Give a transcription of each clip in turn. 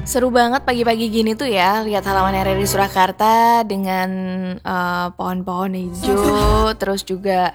Seru banget pagi-pagi gini tuh ya, lihat halaman RRI Surakarta dengan pohon-pohon hijau, terus juga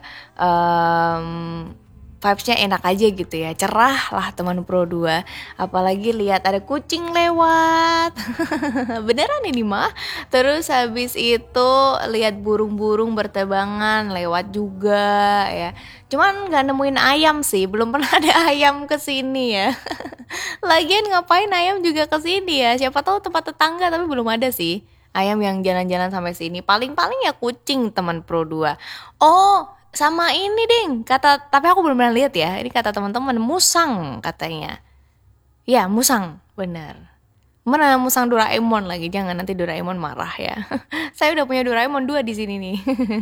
vibes-nya enak aja gitu ya, cerah lah teman Pro 2. Apalagi lihat ada kucing lewat, beneran ini mah. Terus habis itu lihat burung-burung berterbangan lewat juga ya. Cuman nggak nemuin ayam sih, belum pernah ada ayam kesini ya. Lagian ngapain ayam juga ke sini ya? Siapa tahu tempat tetangga tapi belum ada sih. Ayam yang jalan-jalan sampai sini. Paling-paling ya kucing teman Pro 2. Oh, sama ini ding. Kata tapi aku belum pernah lihat ya. Ini kata teman-teman musang katanya. Ya, musang, benar. Mana musang Doraemon lagi? Jangan nanti Doraemon marah ya. Saya udah punya Doraemon 2 di sini nih.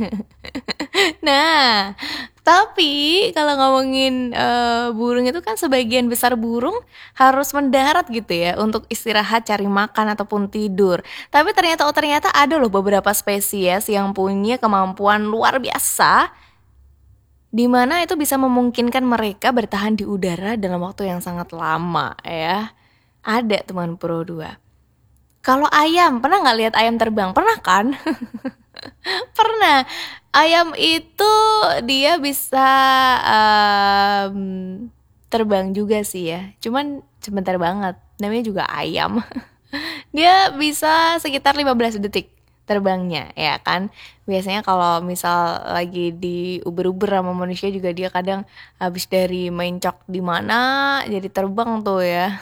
Nah, tapi kalau ngomongin burung itu kan sebagian besar burung harus mendarat gitu ya untuk istirahat, cari makan ataupun tidur. Tapi ternyata ada loh beberapa spesies yang punya kemampuan luar biasa di mana itu bisa memungkinkan mereka bertahan di udara dalam waktu yang sangat lama ya. Ada teman Pro 2. Kalau ayam, pernah nggak lihat ayam terbang? Pernah kan? Pernah. Ayam itu dia bisa em, terbang juga sih ya. Cuman sebentar banget. Namanya juga ayam. Dia bisa sekitar 15 detik terbangnya ya kan. Biasanya kalau misal lagi di uber-uber sama manusia juga dia kadang habis dari main cok di mana jadi terbang tuh ya.